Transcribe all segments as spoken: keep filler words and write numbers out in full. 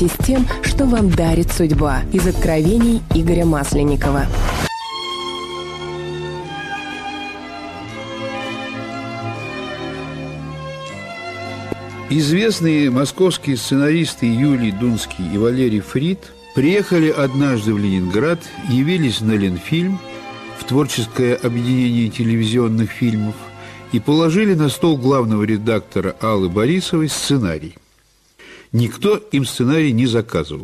с тем, что вам дарит судьба. Из откровений Игоря Масленникова. Известные московские сценаристы Юлий Дунский и Валерий Фрид приехали однажды в Ленинград, явились на Ленфильм, в творческое объединение телевизионных фильмов, и положили на стол главного редактора Аллы Борисовой сценарий. Никто им сценарий не заказывал.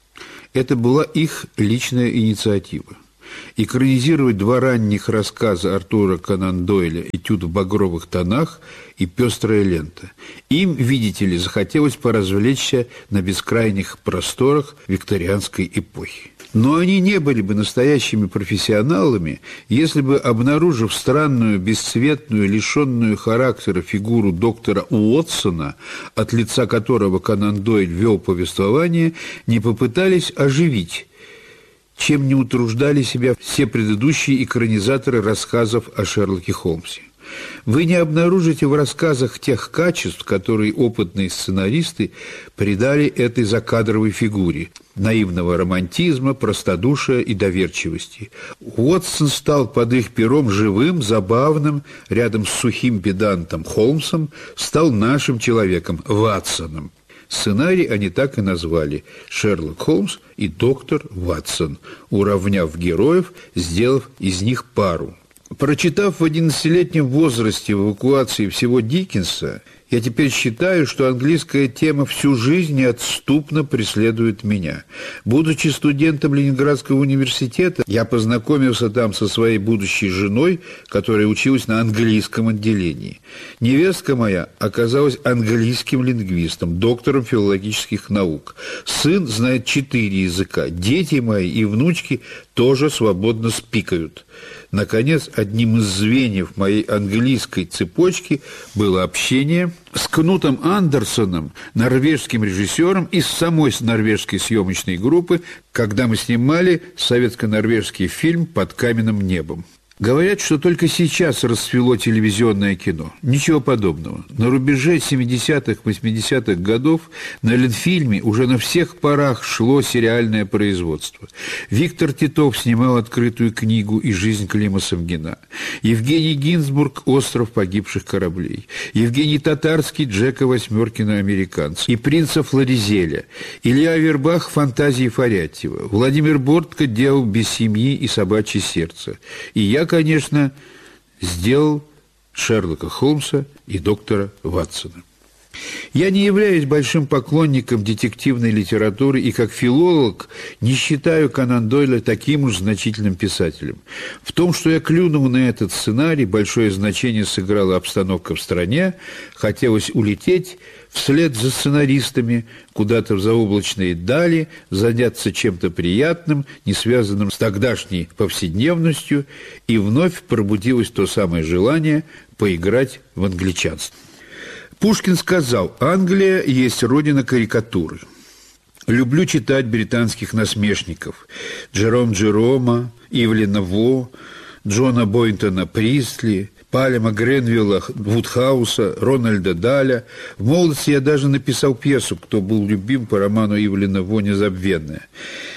Это была их личная инициатива. Экранизировать два ранних рассказа Артура Конан Дойля «Этюд в багровых тонах» и «Пестрая лента». Им, видите ли, захотелось поразвлечься на бескрайних просторах викторианской эпохи. Но они не были бы настоящими профессионалами, если бы, обнаружив странную, бесцветную, лишенную характера фигуру доктора Уотсона, от лица которого Конан Дойль вел повествование, не попытались оживить, чем не утруждали себя все предыдущие экранизаторы рассказов о Шерлоке Холмсе. Вы не обнаружите в рассказах тех качеств, которые опытные сценаристы придали этой закадровой фигуре – наивного романтизма, простодушия и доверчивости. Уотсон стал под их пером живым, забавным, рядом с сухим педантом Холмсом, стал нашим человеком, Ватсоном. Сценарий они так и назвали «Шерлок Холмс и доктор Ватсон», уравняв героев, сделав из них пару. Прочитав в одиннадцатилетнем возрасте в эвакуации всего Диккенса, я теперь считаю, что английская тема всю жизнь неотступно преследует меня. Будучи студентом Ленинградского университета, я познакомился там со своей будущей женой, которая училась на английском отделении. Невестка моя оказалась английским лингвистом, доктором филологических наук. Сын знает четыре языка. Дети мои и внучки тоже свободно спикают. Наконец, одним из звеньев моей английской цепочки было общение с Кнутом Андерсоном, норвежским режиссером из самой норвежской съемочной группы, когда мы снимали советско-норвежский фильм «Под каменным небом». Говорят, что только сейчас расцвело телевизионное кино. Ничего подобного. На рубеже семидесятых-восьмидесятых годов на Ленфильме уже на всех парах шло сериальное производство. Виктор Титов снимал «Открытую книгу» и «Жизнь Клима Самгина». Евгений Гинзбург «Остров погибших кораблей». Евгений Татарский «Джека Восьмеркина американца». И «Принца Флоризеля». Илья Авербах «Фантазии Фарятьева». Владимир Бортко делал «Без семьи» и «Собачье сердце». И я, конечно, сделал Шерлока Холмса и доктора Ватсона. Я не являюсь большим поклонником детективной литературы и как филолог не считаю Конан Дойля таким уж значительным писателем. В том, что я клюнул на этот сценарий, большое значение сыграла обстановка в стране, хотелось улететь вслед за сценаристами куда-то в заоблачные дали, заняться чем-то приятным, не связанным с тогдашней повседневностью, и вновь пробудилось то самое желание поиграть в англичанство. Пушкин сказал: «Англия есть родина карикатуры». Люблю читать британских насмешников: Джером Джерома, Ивлина Во, Джона Бойнтона Пристли, Палема Гренвилла Вудхауса, Рональда Даля. В молодости я даже написал пьесу «Кто был любим» по роману Ивлина Во «Незабвенная».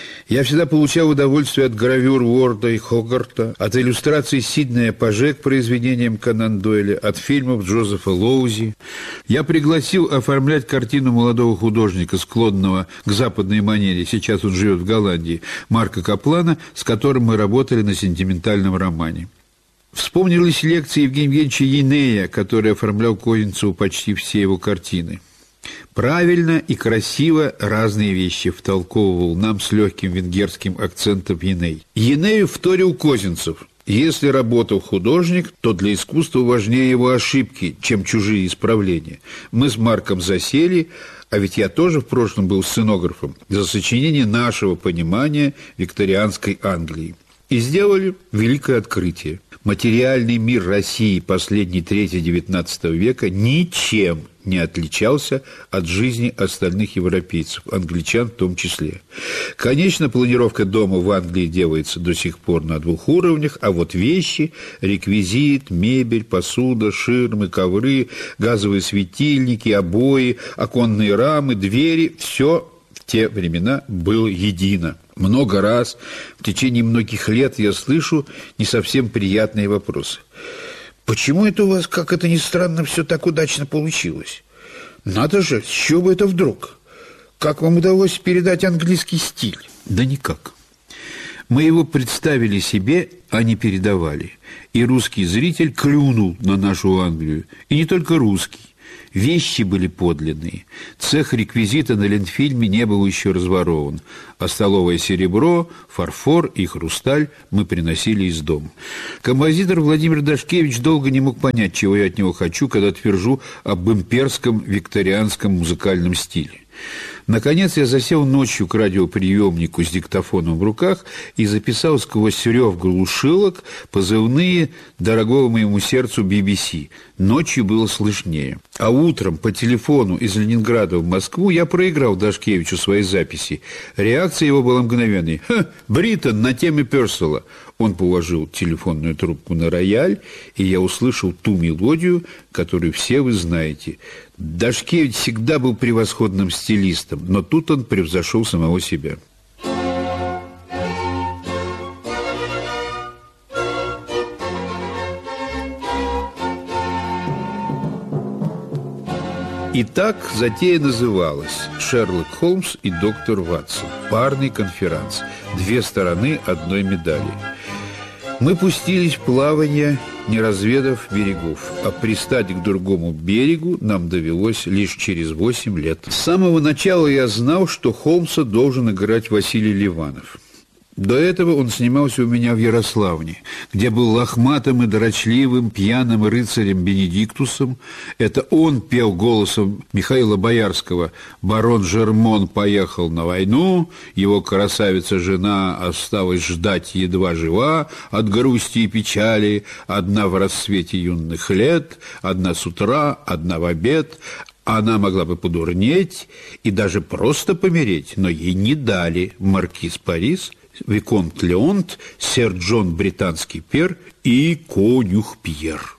Я всегда получал удовольствие от гравюр Уорда и Хогарта, от иллюстраций Сиднея Паже к произведениям Конан Дойля, от фильмов Джозефа Лоузи. Я пригласил оформлять картину молодого художника, склонного к западной манере, сейчас он живет в Голландии, Марка Каплана, с которым мы работали на сентиментальном романе. Вспомнились лекции Евгения Евгеньевича Енея, который оформлял Козинцеву почти все его картины. Правильно и красиво разные вещи втолковывал нам с легким венгерским акцентом Еней. Енею вторил Козинцев: если работал художник, то для искусства важнее его ошибки, чем чужие исправления. Мы с Марком засели, а ведь я тоже в прошлом был сценографом, за сочинение нашего понимания викторианской Англии. И сделали великое открытие. Материальный мир России последней трети девятнадцатого века ничем не отличался от жизни остальных европейцев, англичан в том числе. Конечно, планировка дома в Англии делается до сих пор на двух уровнях, а вот вещи, реквизит, мебель, посуда, ширмы, ковры, газовые светильники, обои, оконные рамы, двери – все В те времена было едино. Много раз в течение многих лет я слышу не совсем приятные вопросы. Почему это у вас, как это ни странно, все так удачно получилось? Надо же, с чего бы это вдруг? Как вам удалось передать английский стиль? Да никак. Мы его представили себе, а не передавали. И русский зритель клюнул на нашу Англию. И не только русский. Вещи были подлинные. Цех реквизита на Ленфильме не был еще разворован, а столовое серебро, фарфор и хрусталь мы приносили из дома. Композитор Владимир Дашкевич долго не мог понять, чего я от него хочу, когда твержу об имперском викторианском музыкальном стиле. Наконец я засел ночью к радиоприемнику с диктофоном в руках и записал сквозь рев глушилок позывные дорогого моему сердцу би би си. Ночью было слышнее. А утром по телефону из Ленинграда в Москву я проиграл Дашкевичу свои записи. Реакция его была мгновенной. «Ха, Бриттон на теме Персела». Он положил телефонную трубку на рояль, и я услышал ту мелодию, которую все вы знаете. Дашкевич всегда был превосходным стилистом, но тут он превзошел самого себя. Итак, затея называлась «Шерлок Холмс и доктор Ватсон. Парный конферанс. Две стороны одной медали». Мы пустились в плавание, не разведав берегов, а пристать к другому берегу нам довелось лишь через восемь лет. С самого начала я знал, что Холмса должен играть Василий Ливанов. До этого он снимался у меня в Ярославне, где был лохматым и дрочливым пьяным рыцарем Бенедиктусом. Это он пел голосом Михаила Боярского: «Барон Жермон поехал на войну, его красавица-жена осталась ждать едва жива от грусти и печали, одна в расцвете юных лет, одна с утра, одна в обед». Она могла бы подурнеть и даже просто помереть, но ей не дали маркиз Парис, Виконт Леонт, сэр Джон Британский пер и конюх Пьер.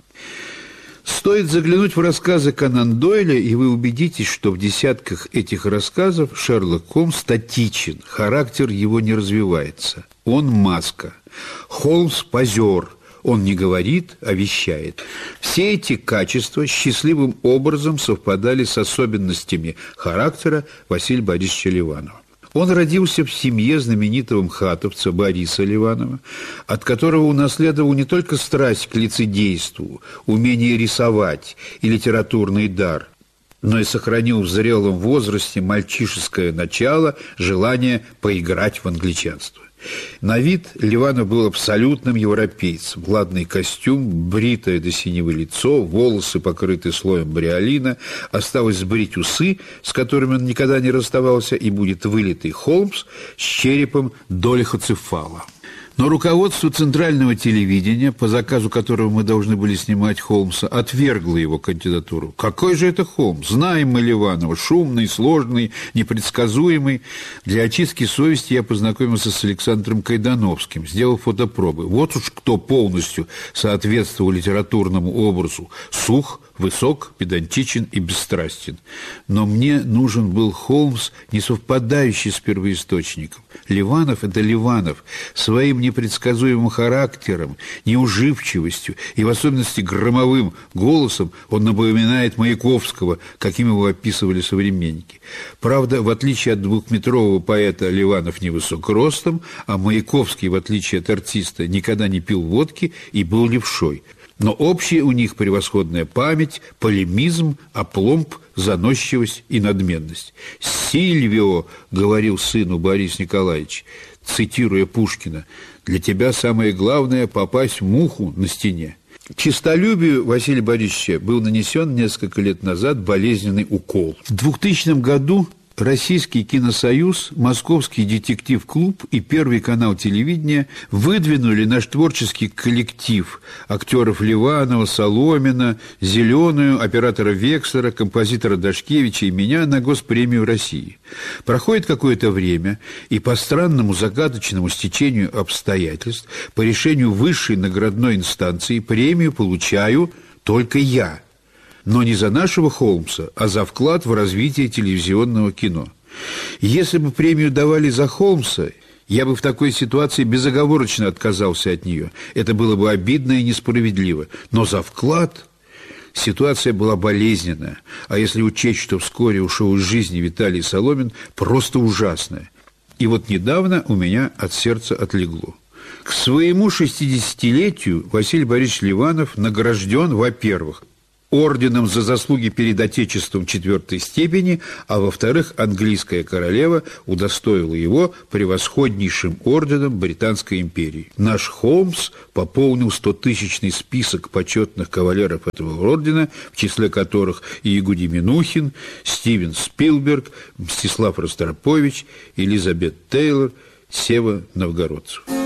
Стоит заглянуть в рассказы Конан Дойля, и вы убедитесь, что в десятках этих рассказов Шерлок Холмс статичен, характер его не развивается. Он маска. Холмс – позер. Он не говорит, а вещает. Все эти качества счастливым образом совпадали с особенностями характера Василия Борисовича Ливанова. Он родился в семье знаменитого мхатовца Бориса Ливанова, от которого унаследовал не только страсть к лицедейству, умение рисовать и литературный дар, но и сохранил в зрелом возрасте мальчишеское начало, желание поиграть в англичанство. На вид Ливанов был абсолютным европейцем. Ладный костюм, бритое до синего лицо, волосы покрыты слоем бриолина, осталось сбрить усы, с которыми он никогда не расставался, и будет вылитый Холмс с черепом долихоцефала. Но руководство Центрального телевидения, по заказу которого мы должны были снимать Холмса, отвергло его кандидатуру. Какой же это Холмс? Знаем мы Ливанова. Шумный, сложный, непредсказуемый. Для очистки совести я познакомился с Александром Кайдановским, сделал фотопробы. Вот уж кто полностью соответствовал литературному образу. Сух, высок, педантичен и бесстрастен. Но мне нужен был Холмс, не совпадающий с первоисточником. Ливанов – это Ливанов. Своим непредсказуемым характером, неуживчивостью и в особенности громовым голосом он напоминает Маяковского, каким его описывали современники. Правда, в отличие от двухметрового поэта, Ливанов невысок ростом, а Маяковский, в отличие от артиста, никогда не пил водки и был левшой. Но общая у них превосходная память, полемизм, опломб, заносчивость и надменность. «Сильвио», — говорил сыну Борис Николаевич, цитируя Пушкина, «для тебя самое главное — попасть в муху на стене». Честолюбию Василия Борисовича был нанесен несколько лет назад болезненный укол. В двухтысячном году Российский киносоюз, Московский детектив-клуб и Первый канал телевидения выдвинули наш творческий коллектив актеров Ливанова, Соломина, Зеленую, оператора Векслера, композитора Дашкевича и меня на Госпремию России. Проходит какое-то время, и по странному загадочному стечению обстоятельств, по решению высшей наградной инстанции, премию получаю только я. Но не за нашего Холмса, а за вклад в развитие телевизионного кино. Если бы премию давали за Холмса, я бы в такой ситуации безоговорочно отказался от нее. Это было бы обидно и несправедливо. Но за вклад ситуация была болезненная. А если учесть, что вскоре ушел из жизни Виталий Соломин, просто ужасная. И вот недавно у меня от сердца отлегло. К своему шестидесятилетию Василий Борисович Ливанов награжден, во-первых, орденом за заслуги перед Отечеством четвертой степени, а во-вторых, английская королева удостоила его превосходнейшим орденом Британской империи. Наш Холмс пополнил стотысячный список почетных кавалеров этого ордена, в числе которых и Ягуди Минухин, Стивен Спилберг, Мстислав Ростропович, Элизабет Тейлор, Сева Новгородцев.